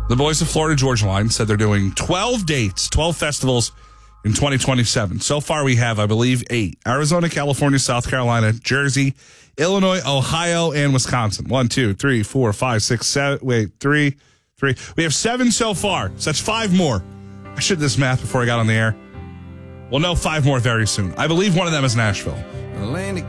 The boys of Florida Georgia Line said they're doing 12 dates, 12 festivals in 2027. So far, we have, I believe, 8. Arizona, California, South Carolina, Jersey, Illinois, Ohio, and Wisconsin. 1, 2, 3, 4, 5, 6, 7. Wait, 3. We have 7 so far, so that's 5 more. I should do this math before I got on the air. We'll know 5 more very soon. I believe one of them is Nashville.